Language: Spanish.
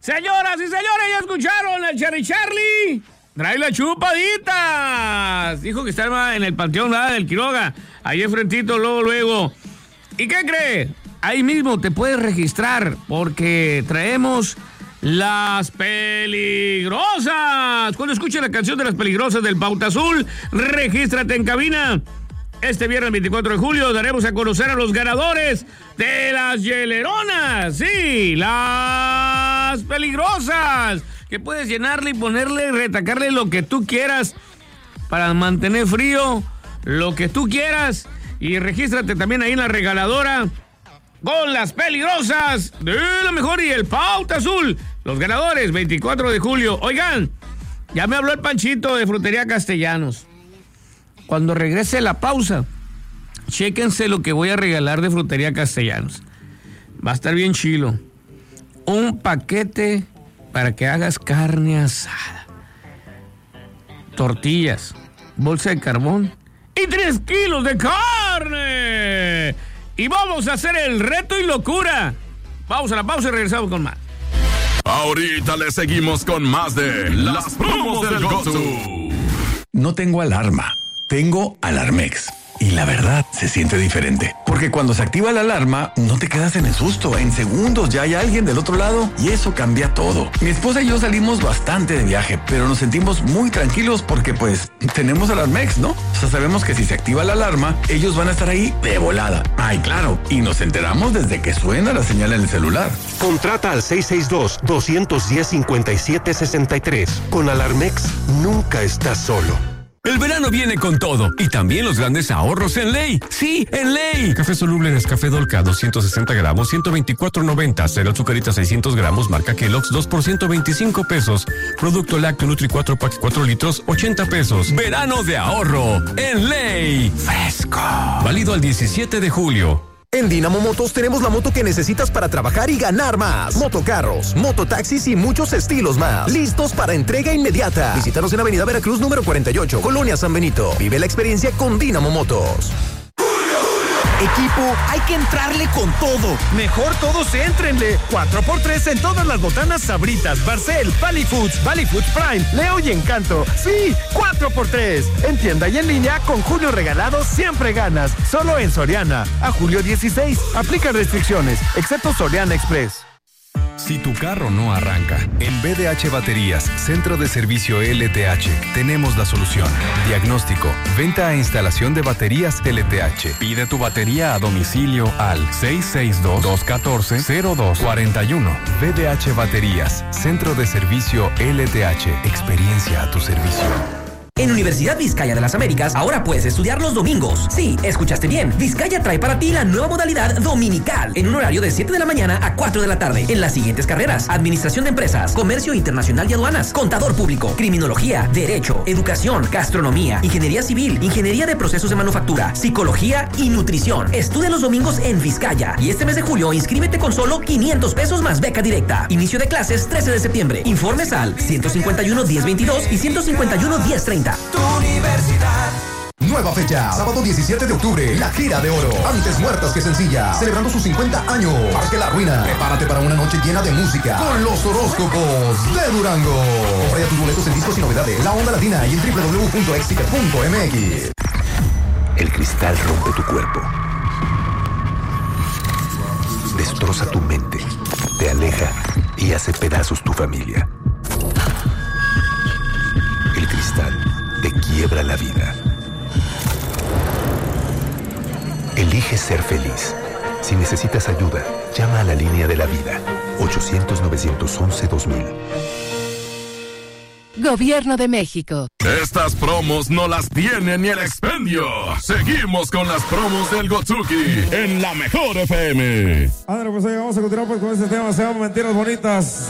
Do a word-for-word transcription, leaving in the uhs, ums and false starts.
Señoras y señores, ¿ya escucharon el Cherry Charlie? Trae las chupaditas. Dijo que estaba en el panteón ¿verdad? Del Quiroga. Ahí enfrentito, luego, luego. ¿Y qué cree? Ahí mismo te puedes registrar porque traemos las peligrosas. Cuando escuches la canción de las peligrosas del Pauta Azul, regístrate en cabina. Este viernes veinticuatro de julio daremos a conocer a los ganadores de las hieleronas. Sí, las peligrosas. Que puedes llenarle y ponerle y retacarle lo que tú quieras para mantener frío, lo que tú quieras. Y regístrate también ahí en la regaladora con las peligrosas de lo mejor y el Pauta Azul. Los ganadores, veinticuatro de julio. Oigan, ya me habló el Panchito de Frutería Castellanos. Cuando regrese la pausa, chéquense lo que voy a regalar de Frutería Castellanos. Va a estar bien chilo. Un paquete para que hagas carne asada, tortillas, bolsa de carbón y tres kilos de carne. Y vamos a hacer el reto y locura. Vamos a la pausa y regresamos con más. Ahorita le seguimos con más de las promos del Gotsu. No tengo alarma, tengo Alarmex. Y la verdad, se siente diferente. Porque cuando se activa la alarma, no te quedas en el susto. En segundos ya hay alguien del otro lado y eso cambia todo. Mi esposa y yo salimos bastante de viaje, pero nos sentimos muy tranquilos porque pues tenemos Alarmex, ¿no? O sea, sabemos que si se activa la alarma, ellos van a estar ahí de volada. Ay, claro. Y nos enteramos desde que suena la señal en el celular. Contrata al seis seis dos, dos uno cero, cinco siete seis tres. Con Alarmex, nunca estás solo. El verano viene con todo y también los grandes ahorros en Ley. Sí, en Ley. Café soluble Nescafé Dolca, doscientos sesenta gramos, ciento veinticuatro noventa. Cero azucarita, seiscientos gramos, marca Kellogg's, dos por ciento veinticinco pesos. Producto lácteo Nutri cuatro pack, cuatro litros, ochenta pesos. Verano de ahorro en Ley. Fresco. Válido al diecisiete de julio. En Dynamo Motos tenemos la moto que necesitas para trabajar y ganar más. Motocarros, mototaxis y muchos estilos más. Listos para entrega inmediata. Visítanos en Avenida Veracruz número cuarenta y ocho, Colonia San Benito. Vive la experiencia con Dynamo Motos. Equipo, hay que entrarle con todo. Mejor todos éntrenle. cuatro por tres en todas las botanas Sabritas, Barcel, Valley Foods, Valley Foods Prime, Leo y Encanto. Sí, cuatro por tres. En tienda y en línea, con Julio Regalado siempre ganas. Solo en Soriana. A julio dieciséis. Aplican restricciones, excepto Soriana Express. Si tu carro no arranca, en B D H Baterías, Centro de Servicio L T H, tenemos la solución. Diagnóstico, venta e instalación de baterías L T H. Pide tu batería a domicilio al seis seis dos, dos uno cuatro, cero dos cuatro uno. B D H Baterías, Centro de Servicio L T H, experiencia a tu servicio. En Universidad Vizcaya de las Américas, ahora puedes estudiar los domingos. Sí, escuchaste bien. Vizcaya trae para ti la nueva modalidad dominical, en un horario de siete de la mañana a cuatro de la tarde, en las siguientes carreras: Administración de Empresas, Comercio Internacional y Aduanas, Contador Público, Criminología, Derecho, Educación, Gastronomía, Ingeniería Civil, Ingeniería de Procesos de Manufactura, Psicología y Nutrición. Estudia los domingos en Vizcaya. Y este mes de julio, inscríbete con solo quinientos pesos más beca directa. Inicio de clases trece de septiembre. Informes al ciento cincuenta y uno, diez veintidós y ciento cincuenta y uno, diez treinta. Tu universidad. Nueva fecha, sábado diecisiete de octubre, la gira de oro. Antes muertas que sencilla, celebrando sus cincuenta años. Parque La Ruina. Prepárate para una noche llena de música con los horóscopos de Durango. Compra ya tus boletos en discos y novedades, La Onda Latina y en doble u doble u doble u punto exticket punto m x. El cristal rompe tu cuerpo. Destroza tu mente. Te aleja y hace pedazos tu familia. El cristal te quiebra la vida. Elige ser feliz. Si necesitas ayuda, llama a la línea de la vida. ochocientos, novecientos once, dos mil. Gobierno de México. Estas promos no las tiene ni el expendio. Seguimos con las promos del Gotsuki en la mejor F M. Ándale, pues ahí vamos a continuar pues con este tema. Se llaman Mentiras Bonitas.